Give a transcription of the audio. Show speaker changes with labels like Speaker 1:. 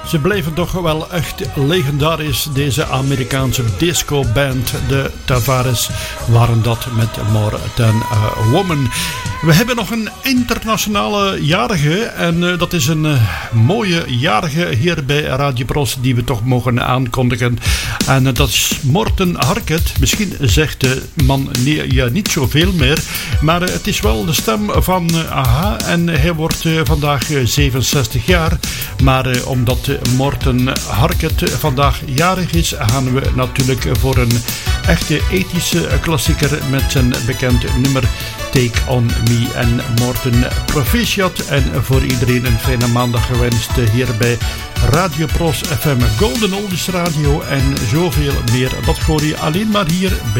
Speaker 1: Ze bleven toch wel echt legendarisch, deze Amerikaanse disco-band. De Tavares waren dat met More Than a Woman. We hebben nog een internationale jarige en dat is een mooie jarige hier bij Radio Bros die we toch mogen aankondigen. En dat is Morten Harket. Misschien zegt de man niet zoveel meer, maar het is wel de stem van AHA en hij wordt vandaag 67 jaar. Maar omdat Morten Harket vandaag jarig is, gaan we natuurlijk voor een echte ethische klassieker met zijn bekend nummer Take On Me. En Morten, proficiat en voor iedereen een fijne maandag gewenst hier bij Radio Pros FM, Golden Oldies Radio en zoveel meer. Dat hoor je alleen maar hier bij